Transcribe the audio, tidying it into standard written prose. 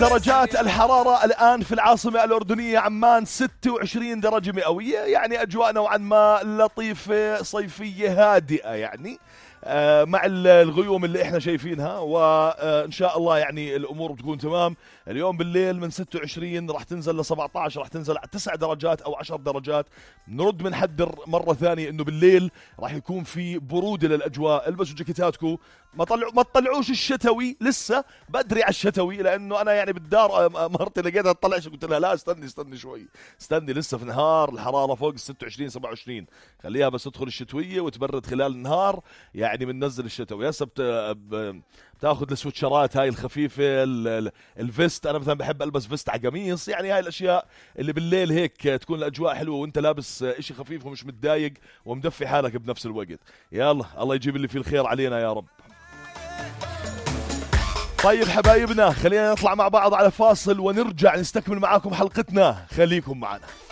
درجات الحرارة الآن في العاصمة الأردنية عمان 26 درجة مئوية، يعني أجواء نوعا ما لطيفة صيفية هادئة يعني مع الغيوم اللي احنا شايفينها، وان شاء الله يعني الامور بتكون تمام. اليوم بالليل من 26 راح تنزل ل 17، راح تنزل على 9 درجات او 10 درجات. نرد بنحذر مره ثانيه انه بالليل راح يكون في بروده للاجواء، البسوا جاكيتاتكم، ما تطلعوش الشتوي، لسه بدري على الشتوي، لانه انا يعني بالدار مرتي لقيتها تطلع، قلت لها لا استني شوي، استني لسه في نهار الحراره فوق 26 27، خليها بس تدخل الشتويه وتبرد خلال النهار، يعني بننزل الشتوي. هسه بتاخذ السويتشرات هاي الخفيفه، الفيست، انا مثلا بحب البس فيست على قميص، يعني هاي الاشياء اللي بالليل هيك تكون الاجواء حلوه وانت لابس اشي خفيف ومش متضايق ومدفي حالك بنفس الوقت. يلا الله يجيب اللي فيه الخير علينا يا رب. طيب حبايبنا، خلينا نطلع مع بعض على فاصل ونرجع نستكمل معاكم حلقتنا، خليكم معنا.